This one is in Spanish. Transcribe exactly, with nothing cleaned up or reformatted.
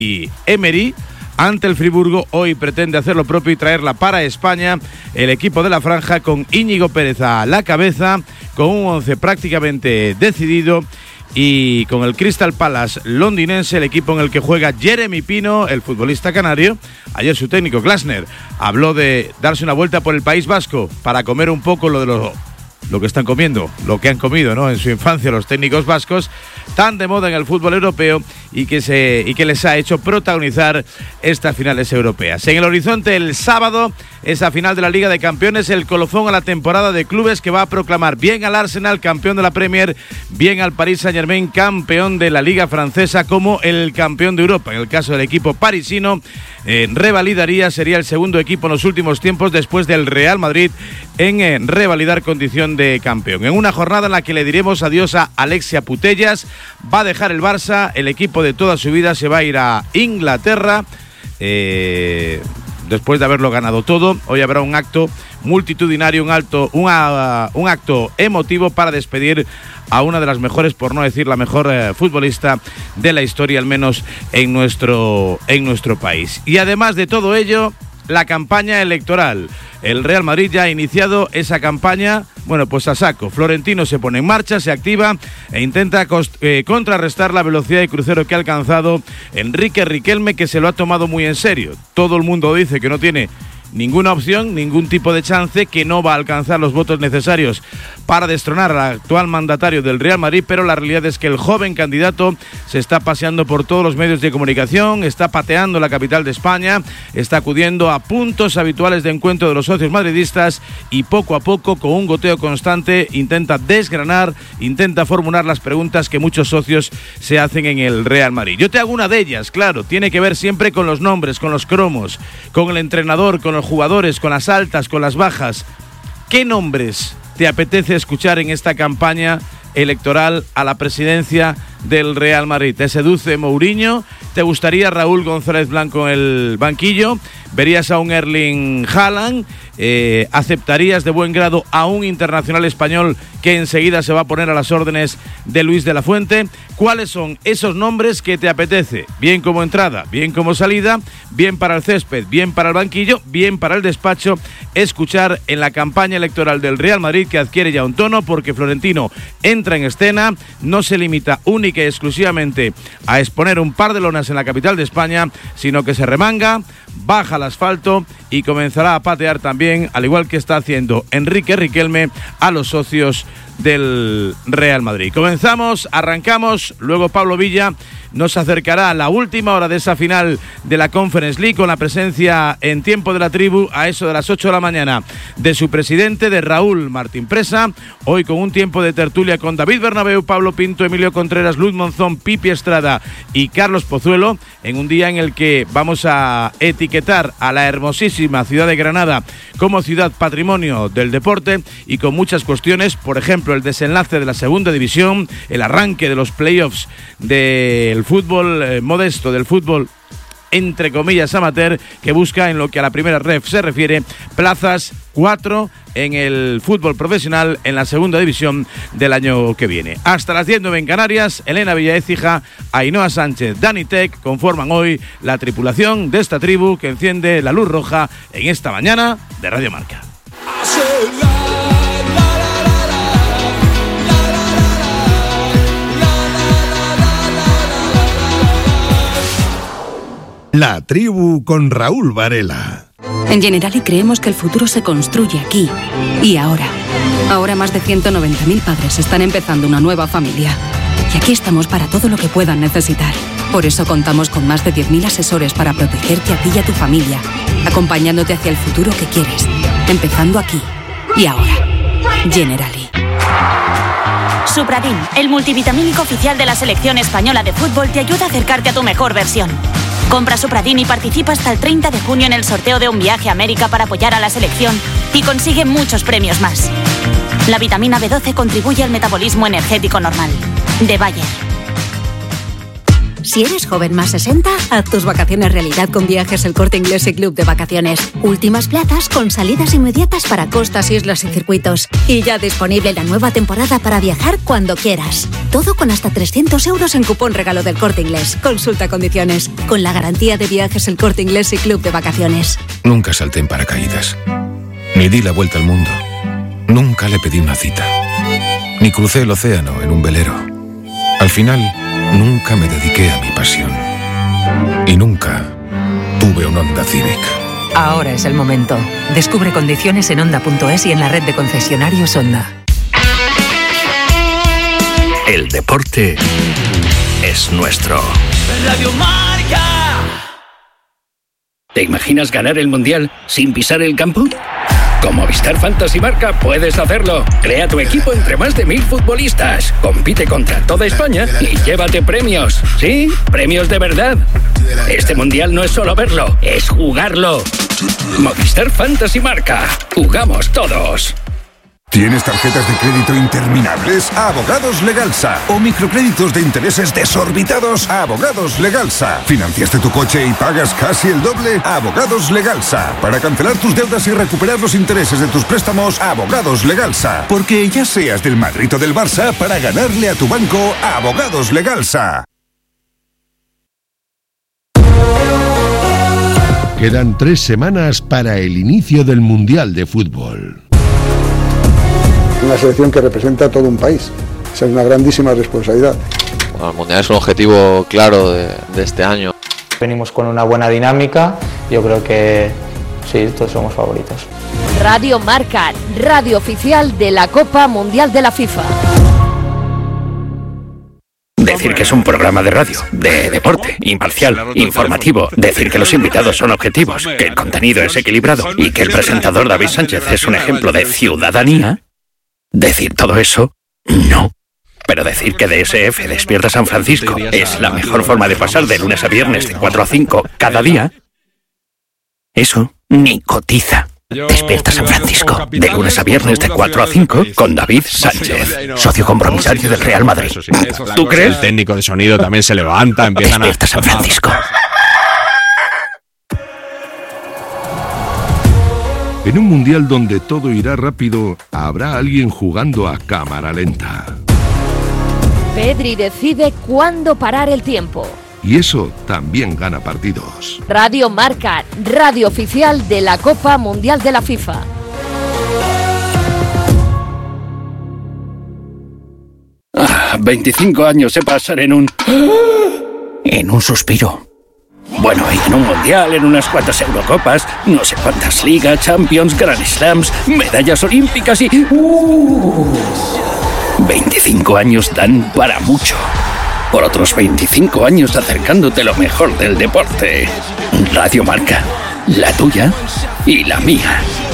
y Emery. Ante el Friburgo, hoy pretende hacer lo propio y traerla para España. El equipo de la franja con Íñigo Pérez a la cabeza, con un once prácticamente decidido, y con el Crystal Palace londinense, el equipo en el que juega Jeremy Pino, el futbolista canario. Ayer su técnico Glasner habló de darse una vuelta por el País Vasco para comer un poco lo de lo, lo que están comiendo, lo que han comido, ¿no?, en su infancia los técnicos vascos, tan de moda en el fútbol europeo y que, se, y que les ha hecho protagonizar estas finales europeas. En el horizonte, el sábado, esa final de la Liga de Campeones, el colofón a la temporada de clubes que va a proclamar bien al Arsenal campeón de la Premier, bien al Paris Saint-Germain campeón de la Liga Francesa, como el campeón de Europa. En el caso del equipo parisino, eh, revalidaría, sería el segundo equipo en los últimos tiempos después del Real Madrid en eh, revalidar condición de campeón. En una jornada en la que le diremos adiós a Alexia Putellas, va a dejar el Barça, el equipo de toda su vida se va a ir a Inglaterra, eh, después de haberlo ganado todo. Hoy habrá un acto multitudinario, un, alto, una, un acto emotivo para despedir a una de las mejores, por no decir la mejor eh, futbolista de la historia, al menos en nuestro, en nuestro país. Y además de todo ello, la campaña electoral. El Real Madrid ya ha iniciado esa campaña, bueno, pues a saco. Florentino se pone en marcha, se activa e intenta cost- eh, contrarrestar la velocidad de crucero que ha alcanzado Enrique Riquelme, que se lo ha tomado muy en serio. Todo el mundo dice que no tiene ninguna opción, ningún tipo de chance, que no va a alcanzar los votos necesarios para destronar al actual mandatario del Real Madrid, pero la realidad es que el joven candidato se está paseando por todos los medios de comunicación, está pateando la capital de España, está acudiendo a puntos habituales de encuentro de los socios madridistas y poco a poco, con un goteo constante, intenta desgranar, intenta formular las preguntas que muchos socios se hacen en el Real Madrid. Yo te hago una de ellas, claro, tiene que ver siempre con los nombres, con los cromos, con el entrenador, con los jugadores, con las altas, con las bajas. ¿Qué nombres te apetece escuchar en esta campaña electoral a la presidencia del Real Madrid? ¿Te seduce Mourinho? ¿Te gustaría Raúl González Blanco en el banquillo? ¿Verías a un Erling Haaland? Eh, ¿Aceptarías de buen grado a un internacional español que enseguida se va a poner a las órdenes de Luis de la Fuente? ¿Cuáles son esos nombres que te apetece? Bien como entrada, bien como salida, bien para el césped, bien para el banquillo, bien para el despacho, escuchar en la campaña electoral del Real Madrid, que adquiere ya un tono porque Florentino entra en escena, no se limita única y exclusivamente a exponer un par de lonas en la capital de España, sino que se remanga, baja al asfalto y comenzará a patear también, al igual que está haciendo Enrique Riquelme, a los socios del Real Madrid. Comenzamos, arrancamos, luego Pablo Villa nos acercará a la última hora de esa final de la Conference League, con la presencia en Tiempo de la Tribu a eso de las ocho de la mañana de su presidente, de Raúl Martín Presa. Hoy con un tiempo de tertulia con David Bernabéu, Pablo Pinto, Emilio Contreras, Luz Monzón, Pipi Estrada y Carlos Pozuelo, en un día en el que vamos a etiquetar a la hermosísima ciudad de Granada como ciudad patrimonio del deporte, y con muchas cuestiones, por ejemplo el desenlace de la segunda división, el arranque de los playoffs del fútbol eh, modesto, del fútbol entre comillas amateur, que busca, en lo que a la primera ref se refiere, plazas cuatro en el fútbol profesional en la segunda división del año que viene. Hasta las diez, nueve en Canarias, Elena Villaécija, Ainhoa Sánchez, Dani Tech conforman hoy la tripulación de esta tribu que enciende la luz roja en esta mañana de Radio Marca. La tribu con Raúl Varela. En Generali creemos que el futuro se construye aquí y ahora. Ahora más de ciento noventa mil padres están empezando una nueva familia. Y aquí estamos para todo lo que puedan necesitar. Por eso contamos con más de diez mil asesores para protegerte a ti y a tu familia, acompañándote hacia el futuro que quieres, empezando aquí y ahora. Generali. Supradin, el multivitamínico oficial de la selección española de fútbol, te ayuda a acercarte a tu mejor versión. Compra Supradin y participa hasta el treinta de junio en el sorteo de un viaje a América para apoyar a la selección y consigue muchos premios más. La vitamina B doce contribuye al metabolismo energético normal. De Bayer. Si eres joven más sesenta, haz tus vacaciones realidad con Viajes El Corte Inglés y Club de Vacaciones. Últimas plazas con salidas inmediatas para costas, islas y circuitos. Y ya disponible la nueva temporada para viajar cuando quieras. Todo con hasta trescientos euros en cupón regalo del Corte Inglés. Consulta condiciones. Con la garantía de Viajes El Corte Inglés y Club de Vacaciones. Nunca salté en paracaídas. Ni di la vuelta al mundo. Nunca le pedí una cita. Ni crucé el océano en un velero. Al final, nunca me dediqué a mi pasión. Y nunca tuve un Honda Civic. Ahora es el momento. Descubre condiciones en Honda punto es y en la red de concesionarios Honda. El deporte es nuestro. Radio Marca. ¿Te imaginas ganar el Mundial sin pisar el campo? Con Movistar Fantasy Marca puedes hacerlo. Crea tu equipo entre más de mil futbolistas. Compite contra toda España y llévate premios. Sí, premios de verdad. Este Mundial no es solo verlo, es jugarlo. Movistar Fantasy Marca. Jugamos todos. ¿Tienes tarjetas de crédito interminables? Abogados Legalsa. ¿O microcréditos de intereses desorbitados? Abogados Legalsa. ¿Financiaste tu coche y pagas casi el doble? Abogados Legalsa. Para cancelar tus deudas y recuperar los intereses de tus préstamos, Abogados Legalsa. Porque ya seas del Madrid o del Barça, para ganarle a tu banco, Abogados Legalsa. Quedan tres semanas para el inicio del Mundial de Fútbol. Una selección que representa a todo un país. Esa es una grandísima responsabilidad. Bueno, el Mundial es un objetivo claro de, de este año. Venimos con una buena dinámica. Yo creo que sí, todos somos favoritos. Radio Marca, radio oficial de la Copa Mundial de la FIFA. Decir que es un programa de radio, de deporte, imparcial, informativo. Decir que los invitados son objetivos, que el contenido es equilibrado y que el presentador David Sánchez es un ejemplo de ciudadanía. Decir todo eso, no. Pero decir que D S F Despierta San Francisco es la mejor forma de pasar de lunes a viernes de cuatro a cinco cada día, eso ni cotiza. Despierta San Francisco, de lunes a viernes de cuatro a cinco con David Sánchez, socio compromisario del Real Madrid. ¿Tú crees? El técnico de sonido también se levanta, empiezan a... Despierta San Francisco. En un mundial donde todo irá rápido, habrá alguien jugando a cámara lenta. Pedri decide cuándo parar el tiempo. Y eso también gana partidos. Radio Marca, radio oficial de la Copa Mundial de la FIFA. Ah, veinticinco años se pasan en un... en un suspiro. Bueno, y en un Mundial, en unas cuantas Eurocopas, no sé cuántas ligas, Champions, Grand Slams, medallas olímpicas y... Uh, veinticinco años dan para mucho. Por otros veinticinco años acercándote lo mejor del deporte. Radio Marca, la tuya y la mía.